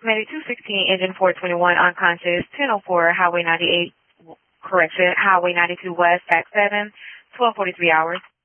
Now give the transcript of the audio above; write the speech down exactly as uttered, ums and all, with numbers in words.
estimated two sixteen, engine four twenty-one, unconscious, ten oh four, Highway ninety-eight, correction, Highway ninety-two West, Fact seven, twelve forty-three hours.